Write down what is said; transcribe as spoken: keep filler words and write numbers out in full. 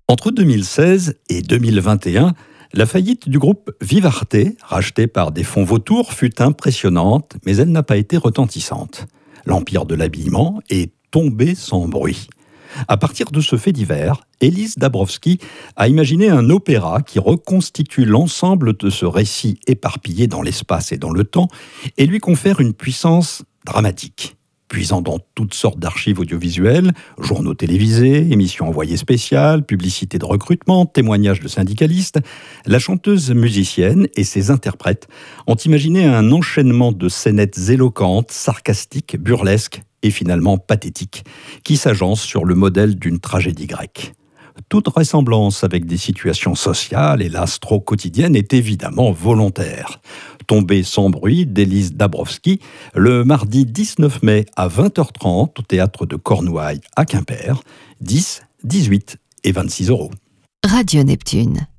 Entre deux mille seize et deux mille vingt et un, la faillite du groupe Vivarte, racheté par des fonds vautours, fut impressionnante, mais elle n'a pas été retentissante. L'empire de l'habillement est tombé sans bruit. À partir de ce fait divers, Élise Dabrowski a imaginé un opéra qui reconstitue l'ensemble de ce récit éparpillé dans l'espace et dans le temps et lui confère une puissance dramatique. Puisant dans toutes sortes d'archives audiovisuelles, journaux télévisés, émissions envoyées spéciales, publicités de recrutement, témoignages de syndicalistes, la chanteuse musicienne et ses interprètes ont imaginé un enchaînement de scénettes éloquentes, sarcastiques, burlesques et finalement pathétiques, qui s'agencent sur le modèle d'une tragédie grecque. Toute ressemblance avec des situations sociales, hélas trop quotidiennes, est évidemment volontaire. Tombé sans bruit d'Élise Dabrowski, le mardi dix-neuf mai à vingt heures trente au théâtre de Cornouailles à Quimper, dix, dix-huit et vingt-six euros. Radio Neptune.